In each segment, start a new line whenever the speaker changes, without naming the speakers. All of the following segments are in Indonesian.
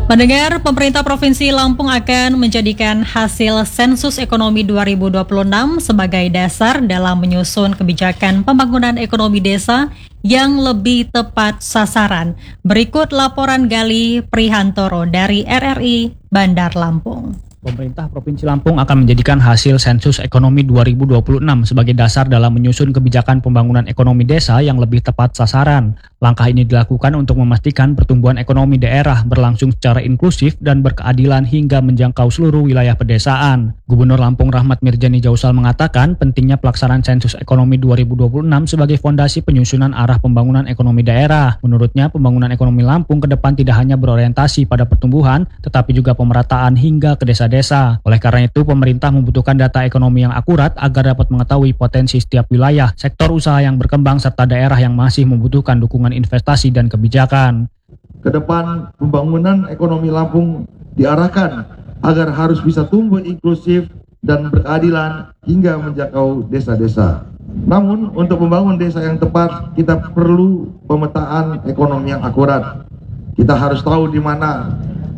Pendengar, pemerintah Provinsi Lampung akan menjadikan hasil sensus ekonomi 2026 sebagai dasar dalam menyusun kebijakan pembangunan ekonomi desa yang lebih tepat sasaran. Berikut laporan Gali Prihantoro dari RRI Bandar Lampung.
Pemerintah Provinsi Lampung akan menjadikan hasil sensus ekonomi 2026 sebagai dasar dalam menyusun kebijakan pembangunan ekonomi desa yang lebih tepat sasaran. Langkah ini dilakukan untuk memastikan pertumbuhan ekonomi daerah berlangsung secara inklusif dan berkeadilan hingga menjangkau seluruh wilayah pedesaan. Gubernur Lampung Rahmat Mirjani Jausal mengatakan pentingnya pelaksanaan sensus ekonomi 2026 sebagai fondasi penyusunan arah pembangunan ekonomi daerah. Menurutnya, pembangunan ekonomi Lampung ke depan tidak hanya berorientasi pada pertumbuhan, tetapi juga pemerataan hingga ke desa-desa. Oleh karena itu, pemerintah membutuhkan data ekonomi yang akurat agar dapat mengetahui potensi setiap wilayah, sektor usaha yang berkembang, serta daerah yang masih membutuhkan dukungan investasi dan kebijakan.
Kedepan pembangunan ekonomi Lampung diarahkan agar harus bisa tumbuh inklusif dan berkeadilan hingga menjangkau desa-desa. Namun untuk membangun desa yang tepat, kita perlu pemetaan ekonomi yang akurat. Kita harus tahu di mana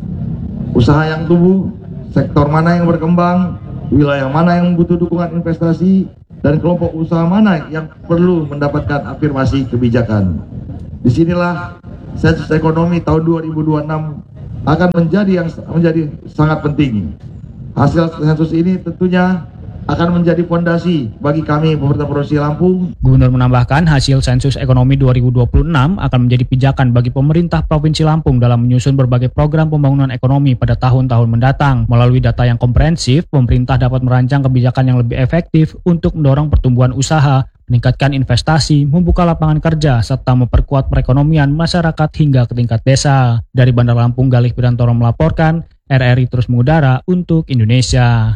usaha yang tumbuh, sektor mana yang berkembang, wilayah mana yang butuh dukungan investasi, dan kelompok usaha mana yang perlu mendapatkan afirmasi kebijakan. Disinilah sensus ekonomi tahun 2026 akan menjadi sangat penting. Hasil sensus ini tentunya akan menjadi fondasi bagi kami pemerintah Provinsi Lampung.
Gubernur menambahkan hasil sensus ekonomi 2026 akan menjadi pijakan bagi pemerintah Provinsi Lampung dalam menyusun berbagai program pembangunan ekonomi pada tahun-tahun mendatang. Melalui data yang komprehensif, pemerintah dapat merancang kebijakan yang lebih efektif untuk mendorong pertumbuhan usaha, meningkatkan investasi, membuka lapangan kerja, serta memperkuat perekonomian masyarakat hingga ke tingkat desa. Dari Bandar Lampung, Gali Prihantoro melaporkan, RRI terus mengudara untuk Indonesia.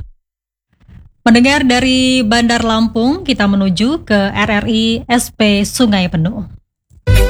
Mendengar dari Bandar Lampung, kita menuju ke RRI SP Sungai Penuh.